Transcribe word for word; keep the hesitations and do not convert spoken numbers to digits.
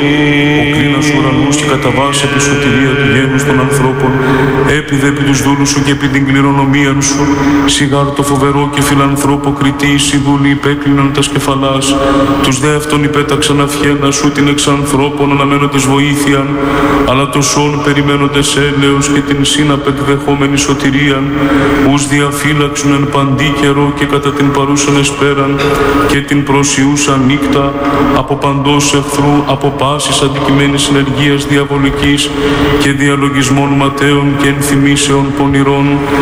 Ο κλίνας ουρανούς και κατά βάση επί σωτηρία του γένους των ανθρώπων, έπιδε επί τους δούλους σου και επί την κληρονομίαν σου, σιγάρ το φοβερό και φιλανθρώπο κριτή, συμβουλή υπέκλειναν τα σκεφαλάς, τους δε αυτόν υπέταξαν αυχένα σου την εξ ανθρώπων αναμένοντες βοήθειαν, αλλά το σών περιμένοντες έλεος και την σύναπεκ δεχόμενη σωτηρίαν, ους διαφύλαξουν εν παντή καιρό και κατά την παρούσαν εσπέραν και την προσιούσαν νύκτα από παντός εχθρού, από πάσης αντικειμένης συνεργίας διαβολικής και διαλογισμών ματέων και ενθυμήσεων πονηρών,